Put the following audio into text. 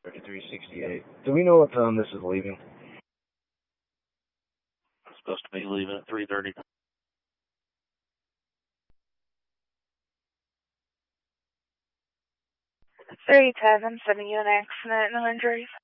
5368. Do we know what time this is leaving? It's supposed to be leaving at 3:30. 310, I'm sending you an accident, no injuries.